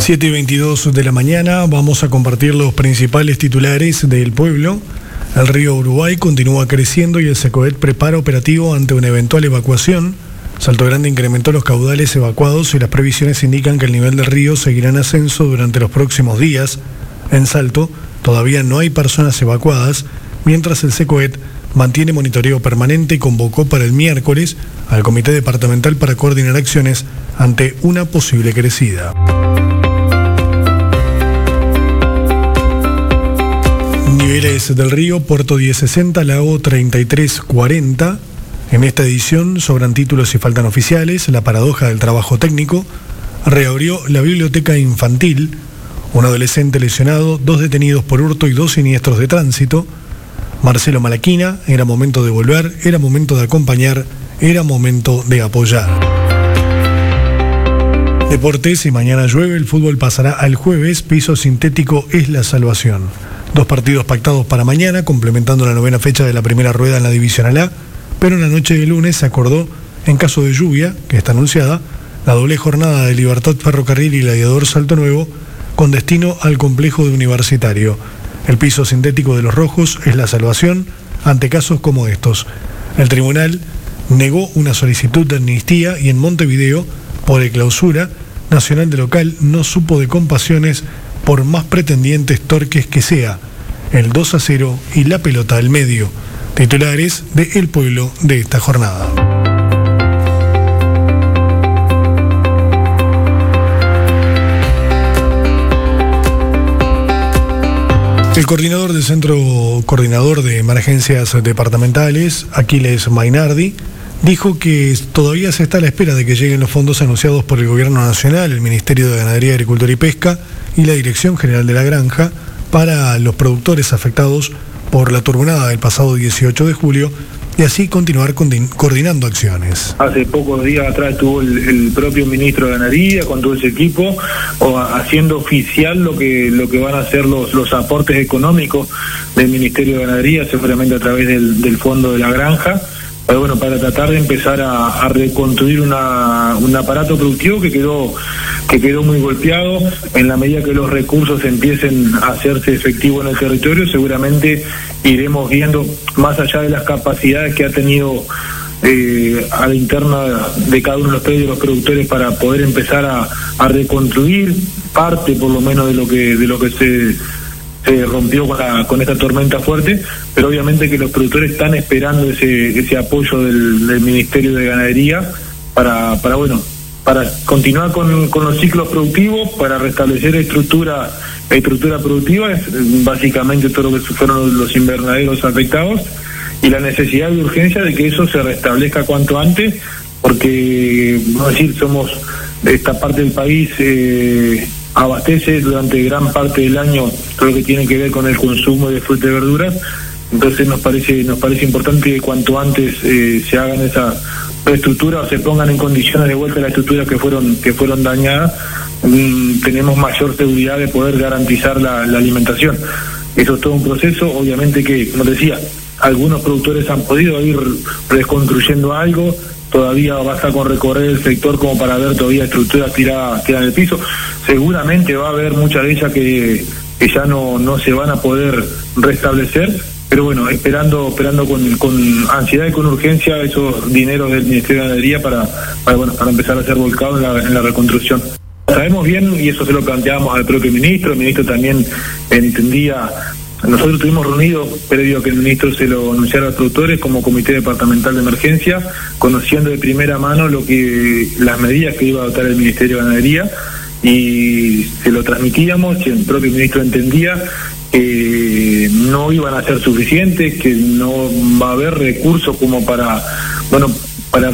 7:22 de la mañana, vamos a compartir los principales titulares del pueblo. El río Uruguay continúa creciendo y el SECOET prepara operativo ante una eventual evacuación. Salto Grande incrementó los caudales evacuados y las previsiones indican que el nivel del río seguirá en ascenso durante los próximos días. En Salto todavía no hay personas evacuadas, mientras el SECOET mantiene monitoreo permanente y convocó para el miércoles al Comité Departamental para coordinar acciones ante una posible crecida. Niveles del río: Puerto 1060, Lago 3340. En esta edición sobran títulos y faltan oficiales. La paradoja del trabajo técnico. Reabrió la biblioteca infantil. Un adolescente lesionado, 2 detenidos por hurto y 2 siniestros de tránsito. Marcelo Malaquina: era momento de volver, era momento de acompañar, era momento de apoyar. Deportes: y mañana llueve, el fútbol pasará al jueves, piso sintético es la salvación. 2 partidos pactados para mañana, complementando la 9ª fecha de la primera rueda en la Divisional A, pero en la noche de lunes se acordó, en caso de lluvia, que está anunciada, la doble jornada de Libertad Ferrocarril y Gladiador Salto Nuevo, con destino al complejo de Universitario. El piso sintético de los rojos es la salvación ante casos como estos. El tribunal negó una solicitud de amnistía y en Montevideo, por el clausura, Nacional de local no supo de compasiones por más pretendientes torques que sea. El 2-0 y la pelota al medio. Titulares de El Pueblo de esta jornada. El coordinador del Centro Coordinador de Emergencias Departamentales, Aquiles Mainardi, dijo que todavía se está a la espera de que lleguen los fondos anunciados por el Gobierno Nacional, el Ministerio de Ganadería, Agricultura y Pesca y la Dirección General de la Granja para los productores afectados por la turbonada del pasado 18 de julio y así continuar coordinando acciones. Hace pocos días atrás estuvo el propio ministro de Ganadería con todo ese equipo haciendo oficial lo que van a ser los aportes económicos del Ministerio de Ganadería, seguramente a través del Fondo de la Granja, para tratar de empezar a reconstruir un aparato productivo que quedó muy golpeado. En la medida que los recursos empiecen a hacerse efectivos en el territorio, seguramente iremos viendo, más allá de las capacidades que ha tenido a la interna de cada uno de los predios de los productores para poder empezar a reconstruir parte por lo menos de lo que se rompió con esta tormenta fuerte, pero obviamente que los productores están esperando ese apoyo del Ministerio de Ganadería para continuar con los ciclos productivos, para restablecer estructura productiva, es básicamente todo lo que fueron los invernaderos afectados, y la necesidad de urgencia de que eso se restablezca cuanto antes, porque, vamos a decir, somos de esta parte del país, abastece durante gran parte del año todo lo que tiene que ver con el consumo de frutas y verduras. Entonces nos parece importante que cuanto antes se hagan esa reestructura o se pongan en condiciones de vuelta las estructuras que fueron dañadas. Tenemos mayor seguridad de poder garantizar la alimentación. Eso es todo un proceso, obviamente que, como decía, algunos productores han podido ir reconstruyendo algo, todavía basta con recorrer el sector como para ver todavía estructuras tiradas en el piso. Seguramente va a haber muchas de ellas que ya no se van a poder restablecer, pero bueno, esperando con ansiedad y con urgencia esos dineros del Ministerio de Ganadería para empezar a ser volcados en la reconstrucción. Sabemos bien, y eso se lo planteamos al propio ministro, el ministro también entendía. Nosotros estuvimos reunidos previo a que el ministro se lo anunciara a los productores como Comité Departamental de Emergencia, conociendo de primera mano las medidas que iba a adoptar el Ministerio de Ganadería, y se lo transmitíamos, y el propio ministro entendía que no iban a ser suficientes, que no va a haber recursos como para